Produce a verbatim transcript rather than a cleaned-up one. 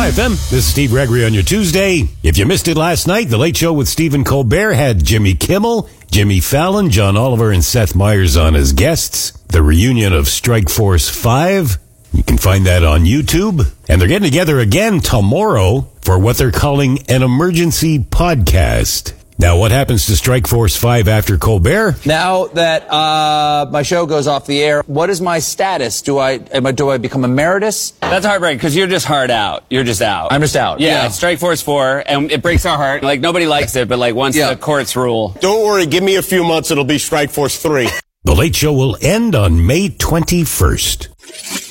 Hi, F M. This is Steve Gregory on your Tuesday. If you missed it last night, The Late Show with Stephen Colbert had Jimmy Kimmel, Jimmy Fallon, John Oliver, and Seth Meyers on as guests. The reunion of Strike Force five. You can find that on YouTube. And they're getting together again tomorrow for what they're calling an emergency podcast. Now, what happens to Strike Force five after Colbert? Now that uh, my show goes off the air, what is my status? Do I, am I do I become emeritus? That's heartbreaking because you're just hard out. You're just out. I'm just out. Yeah, yeah. Strike Force four, and it breaks our heart. Like, nobody likes it, but like once yeah. the courts rule. Don't worry, give me a few months, it'll be Strike Force three. The Late Show will end on May twenty-first.